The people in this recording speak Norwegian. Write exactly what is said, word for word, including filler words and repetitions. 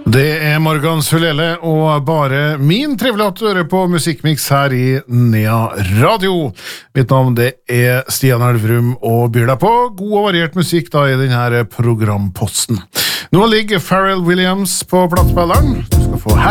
Det er Morgan Sulele og bare min trivelige at du hører på Musikkmix her i Nea Radio. Mitt navn det er Stian Elvrum og byr deg på god og variert musikk da i denne programposten. Nå ligger Pharrell Williams på plattspilleren. Du skal få